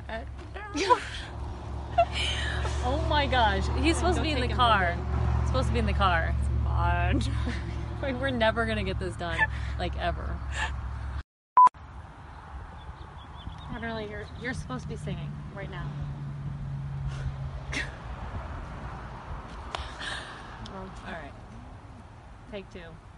Oh my gosh. He's supposed to be in the car. It's supposed to be in the car. Come on. We're never gonna get this done. Like, ever. Literally, you're supposed to be singing right now. Alright. Take 2.